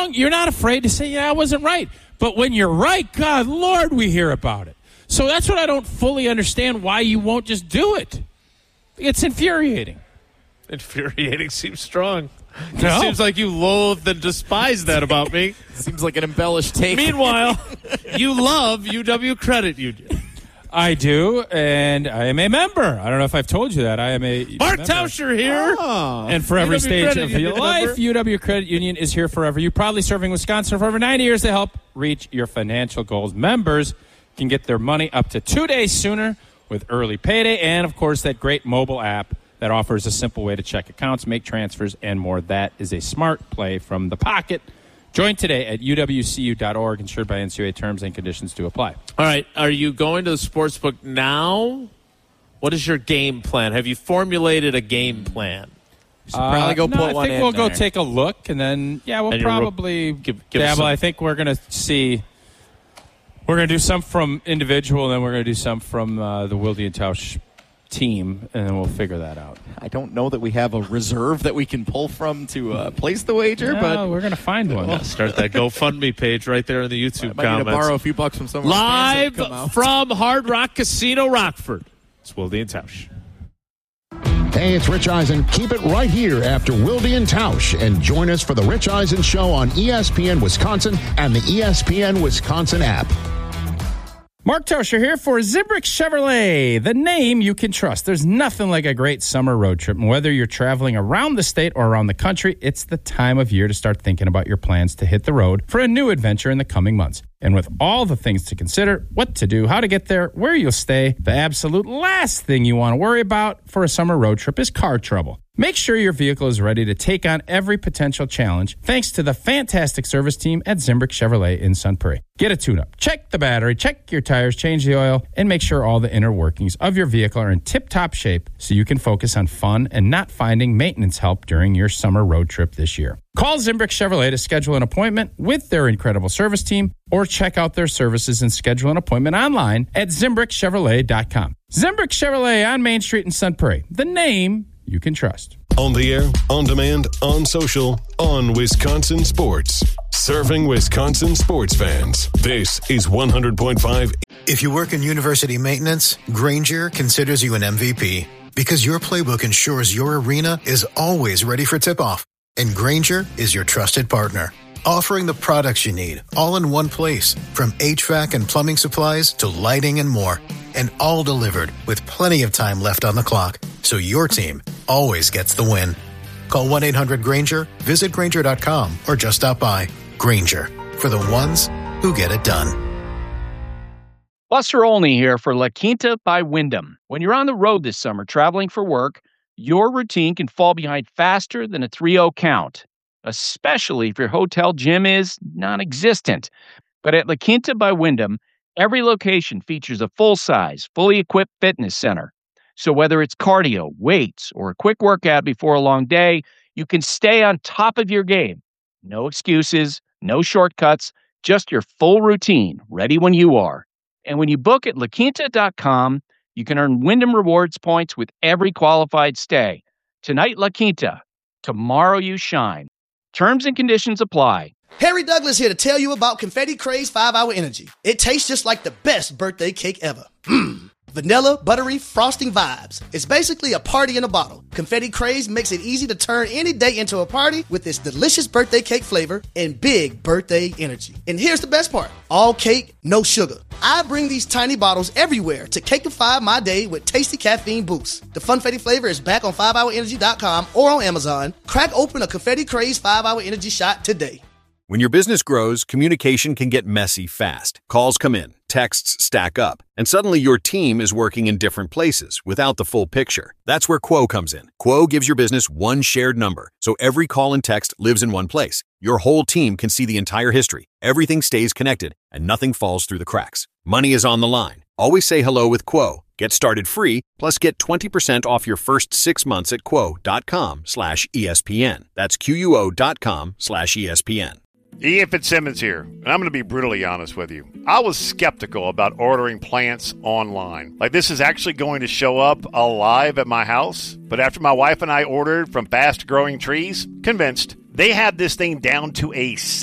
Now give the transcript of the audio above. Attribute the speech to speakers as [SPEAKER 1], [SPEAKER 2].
[SPEAKER 1] wrong, you're not afraid to say, yeah, I wasn't right. But when you're right, God, Lord, we hear about it. So that's what I don't fully understand, why you won't just do it. It's infuriating.
[SPEAKER 2] Infuriating seems strong.
[SPEAKER 1] No.
[SPEAKER 2] It seems like you loathe and despise that about me.
[SPEAKER 3] Seems like an embellished take.
[SPEAKER 2] Meanwhile, you love UW Credit Union.
[SPEAKER 1] I do, and I am a member. I don't know if I've told you that. I am a
[SPEAKER 2] Mark
[SPEAKER 1] member.
[SPEAKER 2] Tauscher here.
[SPEAKER 3] Oh.
[SPEAKER 1] And for every
[SPEAKER 2] UW
[SPEAKER 1] stage
[SPEAKER 2] Credit
[SPEAKER 1] of
[SPEAKER 2] Union
[SPEAKER 1] your life,
[SPEAKER 2] member.
[SPEAKER 1] UW Credit Union is here forever. You proudly serving Wisconsin for over 90 years to help reach your financial goals. Members can get their money up to 2 days sooner with early payday and, of course, that great mobile app that offers a simple way to check accounts, make transfers, and more. That is a smart play from the pocket. Join today at uwcu.org, insured by NCUA. Terms and conditions to apply.
[SPEAKER 2] All right, are you going to the sportsbook now? What is your game plan? Have you formulated a game plan?
[SPEAKER 3] Probably go put
[SPEAKER 1] I
[SPEAKER 3] one
[SPEAKER 1] think
[SPEAKER 3] in
[SPEAKER 1] we'll go
[SPEAKER 3] there.
[SPEAKER 1] take a look, and then, we'll
[SPEAKER 2] And you're
[SPEAKER 1] probably
[SPEAKER 2] give us
[SPEAKER 1] dabble.
[SPEAKER 2] some-
[SPEAKER 1] I think we're going to see. We're going to do some from individual, and then we're going to do some from the Wilde and Tausch team, and then we'll figure that out.
[SPEAKER 3] I don't know that we have a reserve that we can pull from to place the wager,
[SPEAKER 1] No,
[SPEAKER 3] but
[SPEAKER 1] we're going to find one.
[SPEAKER 2] Start that GoFundMe page right there in the YouTube
[SPEAKER 3] I might need to
[SPEAKER 2] comments.
[SPEAKER 3] borrow a few bucks from someone. Fans
[SPEAKER 2] Live
[SPEAKER 3] that come out.
[SPEAKER 2] from Hard Rock Casino, Rockford. It's Wilde and Tausch.
[SPEAKER 4] Hey, it's Rich Eisen. Keep it right here after Wilde and Tausch, and join us for the Rich Eisen Show on ESPN Wisconsin and the ESPN Wisconsin app.
[SPEAKER 1] Mark Tauscher here for Zimbrick Chevrolet, the name you can trust. There's nothing like a great summer road trip. And whether you're traveling around the state or around the country, it's the time of year to start thinking about your plans to hit the road for a new adventure in the coming months. And with all the things to consider, what to do, how to get there, where you'll stay, the absolute last thing you want to worry about for a summer road trip is car trouble. Make sure your vehicle is ready to take on every potential challenge thanks to the fantastic service team at Zimbrick Chevrolet in Sun Prairie. Get a tune-up, check the battery, check your tires, change the oil, and make sure all the inner workings of your vehicle are in tip-top shape so you can focus on fun and not finding maintenance help during your summer road trip this year. Call Zimbrick Chevrolet to schedule an appointment with their incredible service team or check out their services and schedule an appointment online at ZimbrickChevrolet.com. Zimbrick Chevrolet on Main Street in Sun Prairie, the name you can trust.
[SPEAKER 5] On the air, on demand, on social, on Wisconsin Sports. Serving Wisconsin sports fans. This is 100.5.
[SPEAKER 6] If you work in university maintenance, Grainger considers you an MVP because your playbook ensures your arena is always ready for tip-off. And Grainger is your trusted partner, offering the products you need all in one place, from HVAC and plumbing supplies to lighting and more. And all delivered with plenty of time left on the clock, so your team always gets the win. Call 1-800-GRAINGER, visit Grainger.com, or just stop by. Grainger, for the ones who get it done.
[SPEAKER 7] Buster Olney here for La Quinta by Wyndham. When you're on the road this summer traveling for work, your routine can fall behind faster than a 3-0 count, especially if your hotel gym is non-existent. But at La Quinta by Wyndham, every location features a full-size, fully equipped fitness center. So whether it's cardio, weights, or a quick workout before a long day, you can stay on top of your game. No excuses, no shortcuts, just your full routine, ready when you are. And when you book at LaQuinta.com, you can earn Wyndham Rewards points with every qualified stay. Tonight, La Quinta. Tomorrow, you shine. Terms and conditions apply.
[SPEAKER 8] Harry Douglas here to tell you about Confetti Craze 5-Hour Energy. It tastes just like the best birthday cake ever. Vanilla, buttery, frosting vibes. It's basically a party in a bottle. Confetti Craze makes it easy to turn any day into a party with its delicious birthday cake flavor and big birthday energy. And here's the best part. All cake, no sugar. I bring these tiny bottles everywhere to cakeify my day with tasty caffeine boosts. The Funfetti flavor is back on 5hourenergy.com or on Amazon. Crack open a Confetti Craze 5-Hour Energy shot today.
[SPEAKER 9] When your business grows, communication can get messy fast. Calls come in, texts stack up, and suddenly your team is working in different places without the full picture. That's where Quo comes in. Quo gives your business one shared number, so every call and text lives in one place. Your whole team can see the entire history. Everything stays connected, and nothing falls through the cracks. Money is on the line. Always say hello with Quo. Get started free, plus get 20% off your first 6 months at quo.com/ESPN. That's QUO.com/ESPN.
[SPEAKER 10] Ian Fitzsimmons here, and I'm going to be brutally honest with you. I was skeptical about ordering plants online. Like, this is actually going to show up alive at my house. But after my wife and I ordered from Fast Growing Trees, convinced. They have this thing down to a